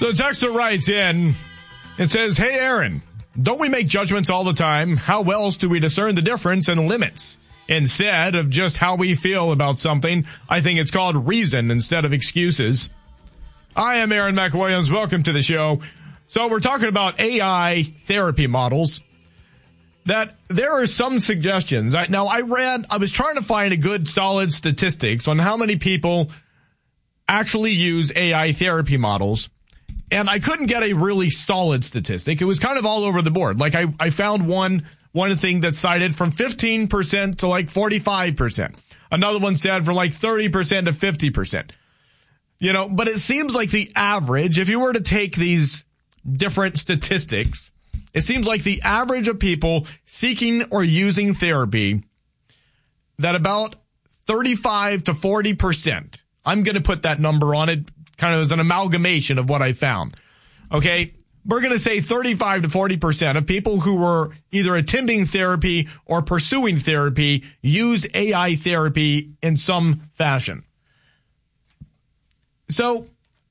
The texter writes in, it says, "Hey, Aaron, don't we make judgments all the time? How else do we discern the difference and limits? Instead of just how we feel about something, I think it's called reason instead of excuses." I am Aaron McWilliams. Welcome to the show. So we're talking about AI therapy models. That there are some suggestions. I was trying to find a good solid statistics on how many people actually use AI therapy models. And I couldn't get a really solid statistic. It was kind of all over the board. Like I found one thing that cited from 15% to like 45%. Another one said from like 30% to 50%. You know, but it seems like the average, if you were to take these different statistics, it seems like the average of people seeking or using therapy, that about 35 to 40%. I'm going to put that number on it kind of as an amalgamation of what I found. Okay, we're going to say 35 to 40% of people who were either attending therapy or pursuing therapy use AI therapy in some fashion. So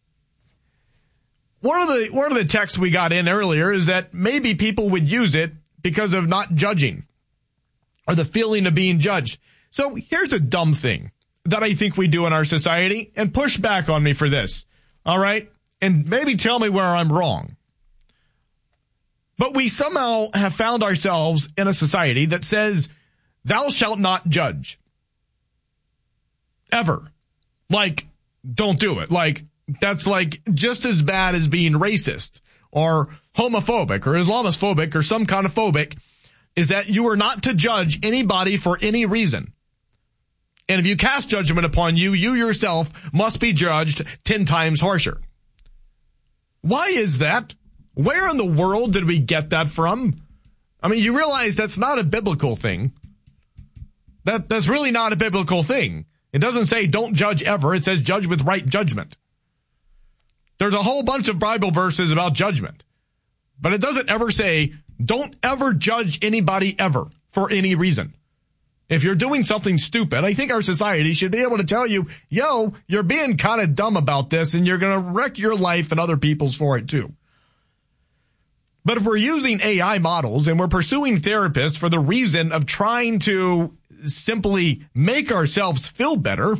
one of the texts we got in earlier is that maybe people would use it because of not judging or the feeling of being judged. So here's a dumb thing that I think we do in our society, and push back on me for this. All right? And maybe tell me where I'm wrong. But we somehow have found ourselves in a society that says, "Thou shalt not judge." Ever. Like, don't do it. Like, that's like just as bad as being racist or homophobic or Islamophobic or some kind of phobic, is that you are not to judge anybody for any reason. And if you cast judgment upon you, you yourself must be judged 10 times harsher. Why is that? Where in the world did we get that from? I mean, you realize that's not a biblical thing. That's really not a biblical thing. It doesn't say don't judge ever. It says judge with right judgment. There's a whole bunch of Bible verses about judgment. But it doesn't ever say don't ever judge anybody ever for any reason. If you're doing something stupid, I think our society should be able to tell you, yo, you're being kind of dumb about this and you're going to wreck your life and other people's for it too. But if we're using AI models and we're pursuing therapists for the reason of trying to simply make ourselves feel better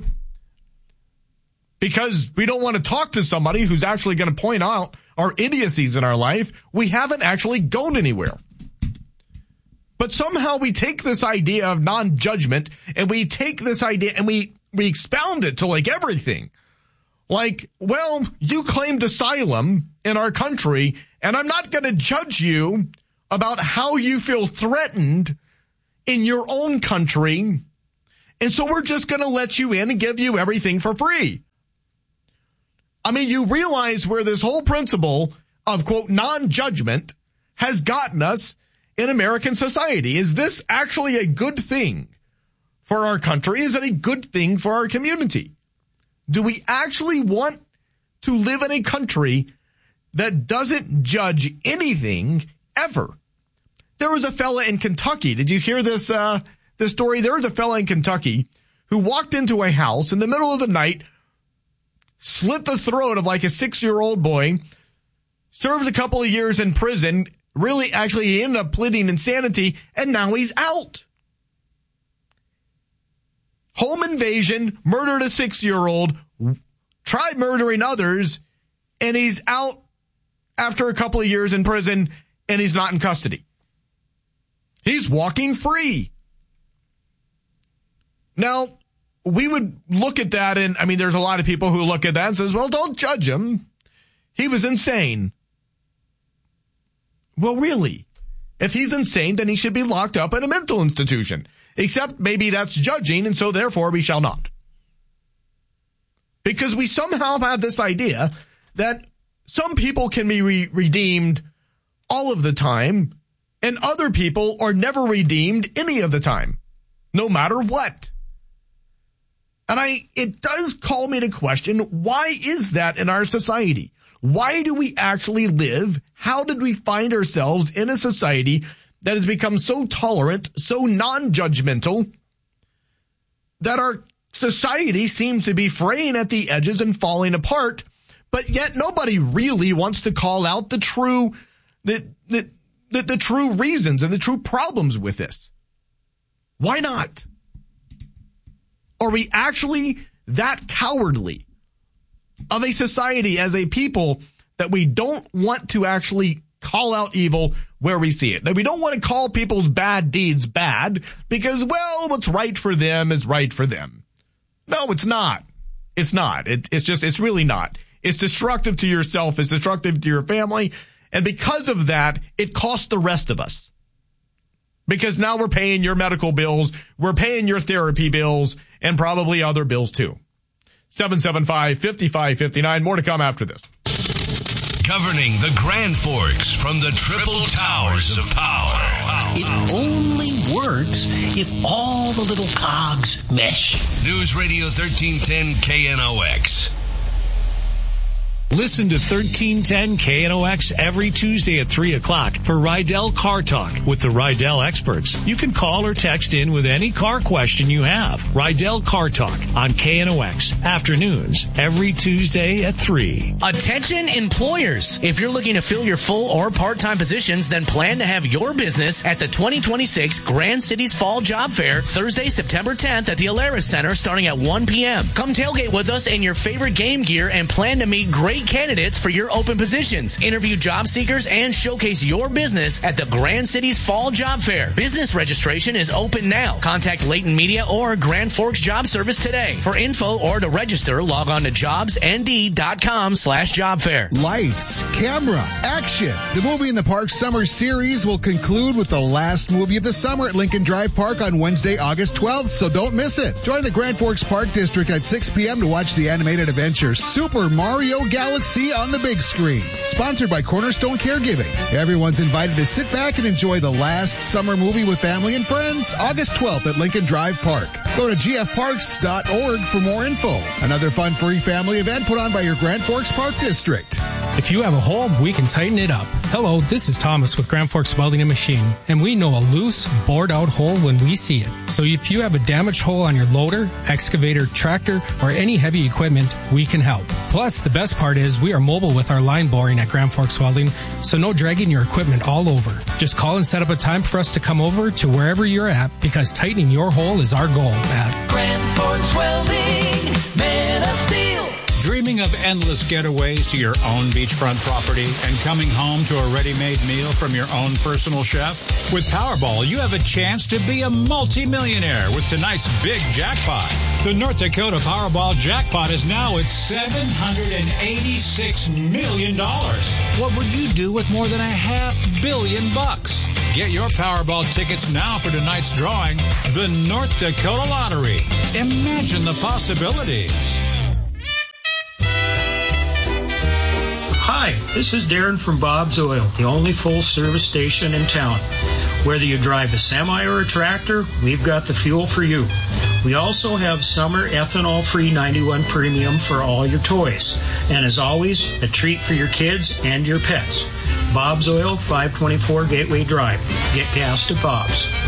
because we don't want to talk to somebody who's actually going to point out our idiocies in our life, we haven't actually gone anywhere. But somehow we take this idea of non-judgment and we take this idea and we expound it to like everything. Like, well, you claimed asylum in our country and I'm not going to judge you about how you feel threatened in your own country. And so we're just going to let you in and give you everything for free. I mean, you realize where this whole principle of, quote, non-judgment has gotten us in American society. Is this actually a good thing for our country? Is it a good thing for our community? Do we actually want to live in a country that doesn't judge anything ever? There was a fella in Kentucky. Did you hear this story? There was a fella in Kentucky who walked into a house in the middle of the night, slit the throat of like a 6-year-old boy, served a couple of years in prison. Really, actually, he ended up pleading insanity, and now he's out. Home invasion, murdered a 6-year-old, tried murdering others, and he's out after a couple of years in prison, and he's not in custody. He's walking free. Now, we would look at that, and I mean, there's a lot of people who look at that and says, well, don't judge him. He was insane. Well, really, if he's insane, then he should be locked up in a mental institution. Except maybe that's judging, and so therefore we shall not. Because we somehow have this idea that some people can be redeemed all of the time, and other people are never redeemed any of the time, no matter what. And it does call me to question, why is that in our society? Why do we actually live? How did we find ourselves in a society that has become so tolerant, so non-judgmental, that our society seems to be fraying at the edges and falling apart But yet nobody really wants to call out the true reasons and the true problems with this. Why not? Are we actually that cowardly of a society as a people that we don't want to actually call out evil where we see it? That we don't want to call people's bad deeds bad because, well, what's right for them is right for them. No, it's not. It's not. It's really not. It's destructive to yourself. It's destructive to your family. And because of that, it costs the rest of us. Because now we're paying your medical bills, we're paying your therapy bills, and probably other bills too. 775-5559. More to come after this. Governing the Grand Forks from the Triple Towers of Power. It only works if all the little cogs mesh. News Radio 1310 KNOX. Listen to 1310 KNOX every Tuesday at 3 o'clock for Rydell Car Talk with the Rydell experts. You can call or text in with any car question you have. Rydell Car Talk on KNOX afternoons every Tuesday at 3. Attention employers. If you're looking to fill your full or part-time positions, then plan to have your business at the 2026 Grand Cities Fall Job Fair, Thursday, September 10th at the Alaris Center starting at 1 p.m. Come tailgate with us in your favorite game gear and plan to meet great candidates for your open positions. Interview job seekers and showcase your business at the Grand Cities Fall Job Fair. Business registration is open now. Contact Leighton Media or Grand Forks Job Service today. For info or to register, log on to jobsnd.com/jobfair. Lights, camera, action. The Movie in the Park Summer Series will conclude with the last movie of the summer at Lincoln Drive Park on Wednesday, August 12th, so don't miss it. Join the Grand Forks Park District at 6 p.m. to watch the animated adventure Super Mario Galaxy on the big screen. Sponsored by Cornerstone Caregiving. Everyone's invited to sit back and enjoy the last summer movie with family and friends, August 12th at Lincoln Drive Park. Go to gfparks.org for more info. Another fun free family event put on by your Grand Forks Park District. If you have a hole, we can tighten it up. Hello, this is Thomas with Grand Forks Welding and Machine, and we know a loose, bored-out hole when we see it. So if you have a damaged hole on your loader, excavator, tractor, or any heavy equipment, we can help. Plus, the best part is we are mobile with our line boring at Grand Forks Welding, so no dragging your equipment all over. Just call and set up a time for us to come over to wherever you're at, because tightening your hole is our goal at Grand Forks Welding, men of steel. Dreaming of endless getaways to your own beachfront property and coming home to a ready-made meal from your own personal chef? With Powerball, you have a chance to be a multi-millionaire with tonight's big jackpot. The North Dakota Powerball jackpot is now at $786 million. What would you do with more than $500 million? Get your Powerball tickets now for tonight's drawing, the North Dakota Lottery. Imagine the possibilities. Hi, this is Darren from Bob's Oil, the only full-service station in town. Whether you drive a semi or a tractor, we've got the fuel for you. We also have summer ethanol-free 91 Premium for all your toys. And as always, a treat for your kids and your pets. Bob's Oil, 524 Gateway Drive. Get gas to Bob's.